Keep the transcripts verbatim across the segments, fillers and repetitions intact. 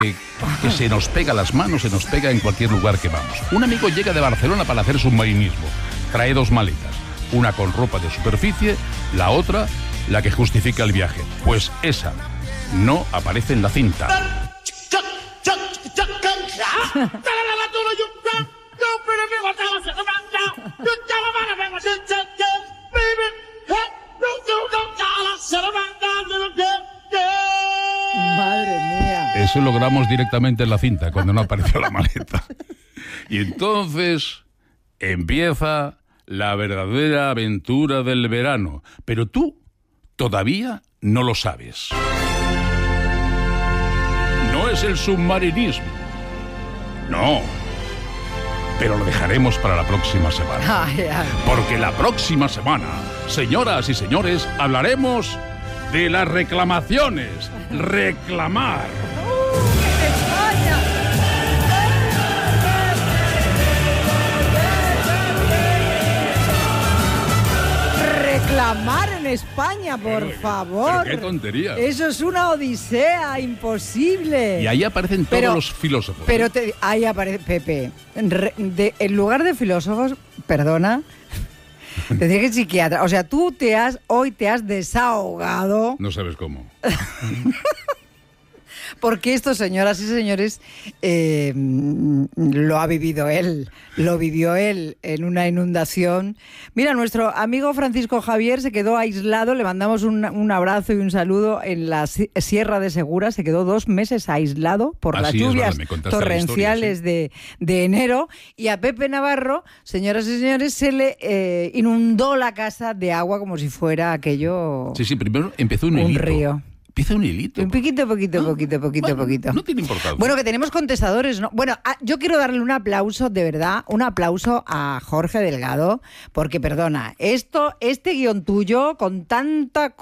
que, que se nos pega a las manos, se nos pega en cualquier lugar que vamos. Un amigo llega de Barcelona para hacer submarinismo. Trae dos maletas, una con ropa de superficie, la otra, la que justifica el viaje. Pues esa no aparece en la cinta. Madre mía. Eso lo grabamos directamente en la cinta, cuando no apareció la maleta. Y entonces empieza la verdadera aventura del verano. Pero tú todavía no lo sabes. No es el submarinismo. No. Pero lo dejaremos para la próxima semana. Ay, ay. Porque la próxima semana, señoras y señores, hablaremos de las reclamaciones. Reclamar. Reclamar en España, por Pero, favor. pero qué tontería. Eso es una odisea imposible. Y ahí aparecen todos Pero- los filósofos. Pero te, ahí aparece Pepe. Re- de- en lugar de filósofos, perdona, te dije psiquiatra. O sea, tú te has hoy te has desahogado No sabes cómo. porque esto, señoras y señores, eh, lo ha vivido él. Lo vivió él en una inundación. Mira, nuestro amigo Francisco Javier se quedó aislado. Le mandamos un, un abrazo y un saludo en la si- Sierra de Segura. Se quedó dos meses aislado por Ah, las sí, es lluvias verdad, me contaste la torrenciales historia, de, de enero. Y a Pepe Navarro, señoras y señores, se le eh, inundó la casa de agua como si fuera aquello Sí, sí, primero empezó un, un hilito. río. Empieza un hilito. Un poquito, poquito, poquito, poquito, Bueno, poquito. No tiene importancia. Bueno, que tenemos contestadores, ¿no? Bueno, ah, yo quiero darle un aplauso, de verdad, un aplauso a Jorge Delgado, porque, perdona, esto, este guión tuyo, con tanta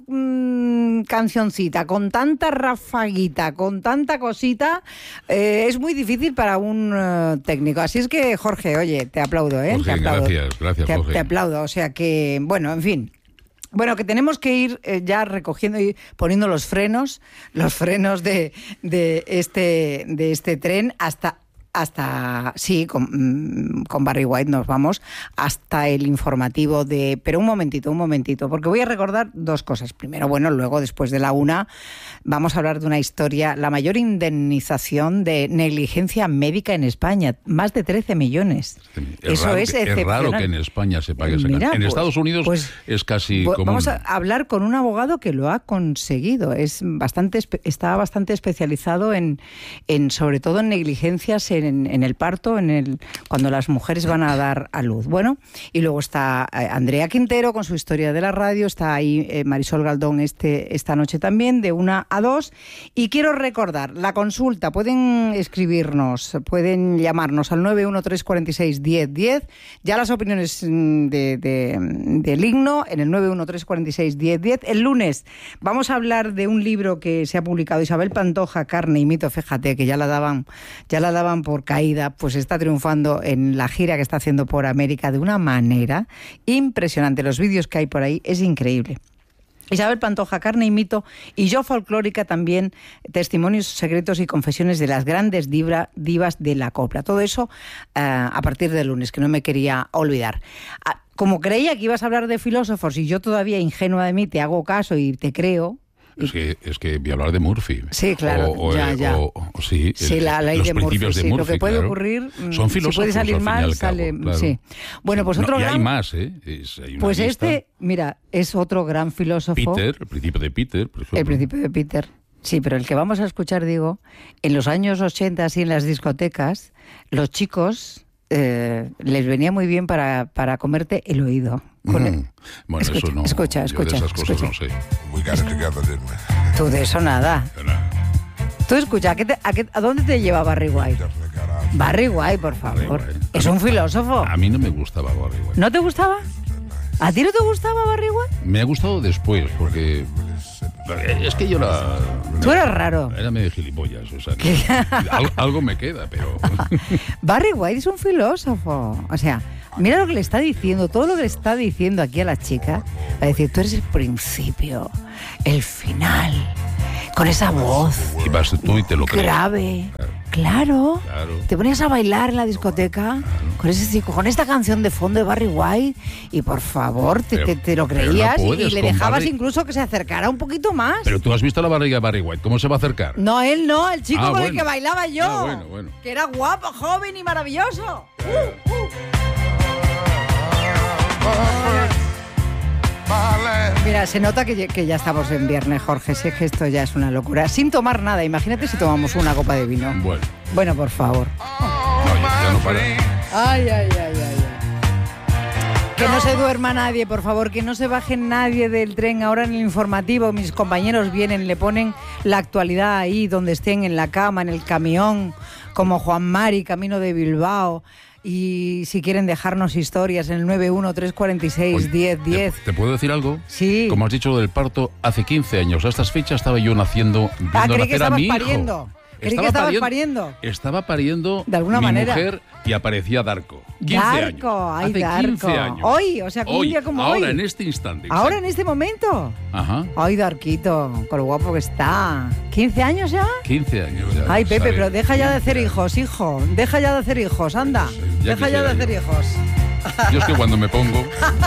mm, cancioncita, con tanta rafaguita, con tanta cosita, eh, es muy difícil para un eh, técnico. Así es que, Jorge, oye, te aplaudo, ¿eh? Jorge, te aplaudo. gracias, gracias, te, Jorge. te aplaudo, o sea que, bueno, en fin. Bueno, que tenemos que ir eh, ya recogiendo y poniendo los frenos, los frenos de, de, este, de este tren hasta... Hasta, sí, con, con Barry White nos vamos hasta el informativo de... Pero un momentito, un momentito, porque voy a recordar dos cosas. Primero, bueno, luego, después de la una, vamos a hablar de una historia, la mayor indemnización de negligencia médica en España, más de trece millones. Es Eso raro es que, es raro excepcional. que en España se pague esa Mira, cantidad. En pues- Estados Unidos pues- es casi Bu- común. Vamos a hablar con un abogado que lo ha conseguido. Es bastante, espe- está bastante especializado en, en sobre todo en negligencias en, en el parto, en el cuando las mujeres van a dar a luz. Bueno, y luego está eh, Andrea Quintero con su historia de la radio. Está ahí eh, Marisol Galdón este esta noche también de una a dos. Y quiero recordar la consulta. Pueden escribirnos, pueden llamarnos al nueve uno tres cuatro seis diez diez. Ya las opiniones mm, de, de, del himno en el nueve uno tres cuatro seis diez diez. El lunes vamos a hablar de un libro que se ha publicado, Isabel Pantoja, Carne y Mito. Fíjate que ya la daban, ya la daban por caída, pues está triunfando en la gira que está haciendo por América de una manera impresionante. Los vídeos que hay por ahí es increíble. Isabel Pantoja, Carne y Mito, y Yo Folclórica también, testimonios, secretos y confesiones de las grandes divra, divas de la copla. Todo eso eh, a partir del lunes, que no me quería olvidar. Ah, como creía que ibas a hablar de filósofos y yo todavía ingenua de mí te hago caso y te creo... Es que, es que voy a hablar de Murphy. Sí, claro, O, o, ya, eh, ya. o- o- sí, Sí, el- la ley los de Murphy, principios de sí, Murphy, lo que puede claro. ocurrir, mm, Son si filósofos, puede salir al fin y mal, al cabo, sale, claro. sí. Bueno, pues No, otro y gran... hay más, ¿eh? Es- hay una Pues lista. este, mira, es otro gran filósofo. Peter, el principio de Peter, por ejemplo. El principio de Peter. Sí, pero el que vamos a escuchar, digo, en los años ochenta, así en las discotecas, los chicos eh, les venía muy bien para, para comerte el oído. Con el- Mm. Bueno, Escucha, eso no. escucha, yo escucha, de esas cosas escucha. no sé. We got it together, didn't we? Tú de eso nada. Pero, Tú escucha, ¿a, qué te- a, qué- ¿a dónde te lleva Barry White? Definitely got out. Barry White, por favor. White. Es un filósofo. A mí no me gustaba Barry White. ¿No te gustaba? ¿A ti no te gustaba Barry White? Me ha gustado después, porque es que yo era... Tú eras raro. Era medio gilipollas, o sea, que algo, algo me queda, pero... Barry White es un filósofo. O sea, mira lo que le está diciendo, todo lo que le está diciendo aquí a la chica. Va a decir, tú eres el principio, el final. Con esa voz. Y vas tú y te lo crees. Grave. Claro. Claro. Claro. Te ponías a bailar en la discoteca Claro. con ese chico, con esta canción de fondo de Barry White y por favor te, Pero- te, te lo pero no creías y- y puedes le con dejabas Barry- incluso que se acercara un poquito más. Pero tú has visto la barriga de Barry White, ¿cómo se va a acercar? No, él no, el chico Ah, con el bueno. que bailaba yo. Ah, bueno, bueno. Que era guapo, joven y maravilloso. Uh, uh. Mira, se nota que, que ya estamos en viernes, Jorge. Sé que esto ya es una locura. Sin tomar nada. Imagínate si tomamos una copa de vino. Bueno, Bueno, por favor. no, ya, ya no para. Ay, ay, ay, ay, ay. Que no se duerma nadie, por favor, que no se baje nadie del tren. Ahora en el informativo mis compañeros vienen, le ponen la actualidad ahí, donde estén, en la cama, en el camión, como Juan Mari, camino de Bilbao. Y si quieren dejarnos historias en el nueve uno tres cuatro seis, Oye, diez diez. ¿Te, te puedo decir algo? Sí. Como has dicho lo del parto, hace quince años, a estas fechas estaba yo naciendo, viendo Ah, creí nacer que a estabas mi hijo. pariendo. Creí que estabas pariendo. Estaba pariendo De alguna mi manera. mujer y aparecía Darko. quince Darko, años. ay, Hace quince Darko. años. Hoy, o sea, un Hoy, día como ahora, hoy. en este instante. Ahora en exacto. este momento. Ajá. Ay, Darquito, con lo guapo que está. ¿quince años ya? quince años ya. Ay, Pepe, ¿sabes? pero deja ya de hacer quince hijos, hijo. Deja ya de hacer hijos, anda. Sí, ya Deja ya de quisiera hacer yo. hijos. Yo es que cuando me pongo...